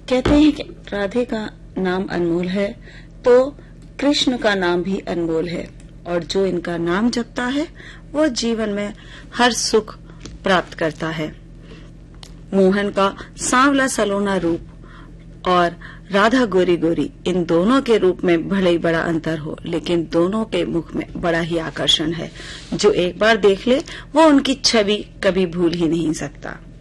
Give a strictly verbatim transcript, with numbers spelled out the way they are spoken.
कहते हैं कि राधे का नाम अनमोल है तो कृष्ण का नाम भी अनमोल है, और जो इनका नाम जपता है वो जीवन में हर सुख प्राप्त करता है। मोहन का सांवला सलोना रूप और राधा गोरी गोरी, इन दोनों के रूप में भले ही बड़ा अंतर हो, लेकिन दोनों के मुख में बड़ा ही आकर्षण है। जो एक बार देख ले वो उनकी छवि कभी भूल ही नहीं सकता।